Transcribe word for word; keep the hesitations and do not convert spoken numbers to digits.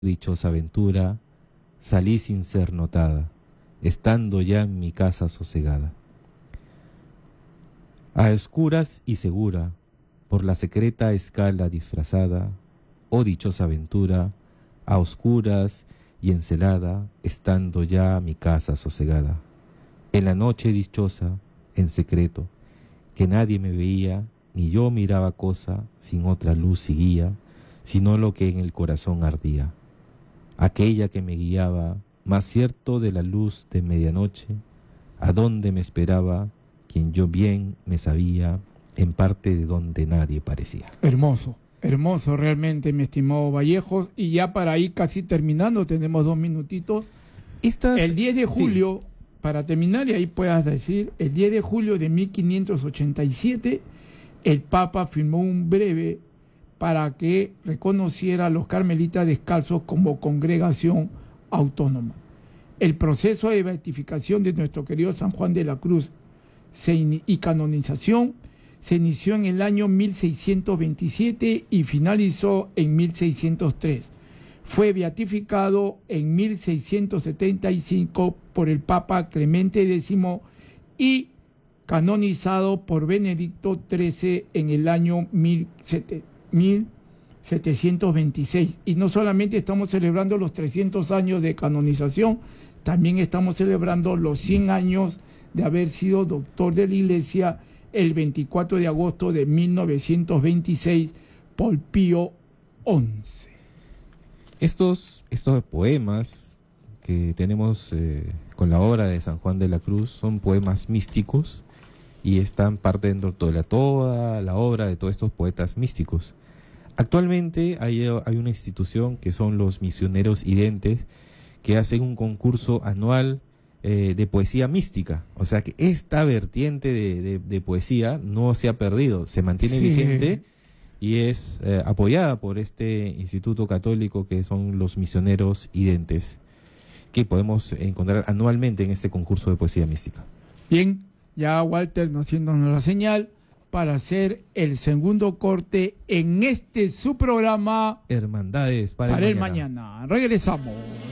dichosa aventura, salí sin ser notada, estando ya en mi casa sosegada. A oscuras y segura, por la secreta escala disfrazada, oh dichosa aventura, a oscuras y encelada, estando ya mi casa sosegada. En la noche dichosa, en secreto, que nadie me veía, ni yo miraba cosa sin otra luz y guía, sino lo que en el corazón ardía. Aquella que me guiaba, más cierto de la luz de medianoche, a donde me esperaba, quien yo bien me sabía, en parte de donde nadie parecía. Hermoso, hermoso realmente, mi estimado Vallejos. Y ya para ir casi terminando, tenemos dos minutitos. Estas, el diez de julio, sí. Para terminar, y ahí puedas decir, el diez de julio de mil quinientos ochenta y siete, el Papa firmó un breve para que reconociera a los carmelitas descalzos como congregación autónoma. El proceso de beatificación de nuestro querido San Juan de la Cruz se in- y canonización se inició en el año mil seiscientos veintisiete y finalizó en mil seiscientos tres. Fue beatificado en mil seiscientos setenta y cinco por el Papa Clemente décimo y canonizado por Benedicto trece en el año mil setecientos veintiséis. Y no solamente estamos celebrando los trescientos años de canonización, también estamos celebrando los cien años de haber sido doctor de la Iglesia el veinticuatro de agosto de mil novecientos veintiséis por Pío once. Estos, estos poemas que tenemos eh, con la obra de San Juan de la Cruz son poemas místicos y están parte dentro de la, toda la obra de todos estos poetas místicos. Actualmente hay, hay una institución que son los misioneros identes que hacen un concurso anual eh, de poesía mística. O sea que esta vertiente de, de, de poesía no se ha perdido, se mantiene Sí. vigente y es eh, apoyada por este instituto católico que son los misioneros identes, que podemos encontrar anualmente en este concurso de poesía mística. Bien, ya Walter nos haciéndonos la señal para hacer el segundo corte en este su programa Hermandades para, para el el mañana. mañana. Regresamos.